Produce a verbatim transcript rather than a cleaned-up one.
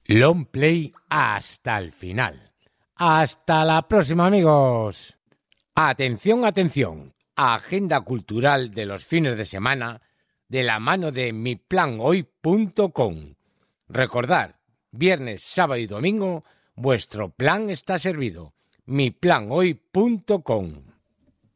Long play hasta el final. Hasta la próxima, amigos. Atención, atención. Agenda cultural de los fines de semana de la mano de mi plan hoy punto com. Recordad, viernes, sábado y domingo, vuestro plan está servido. mi plan hoy punto com.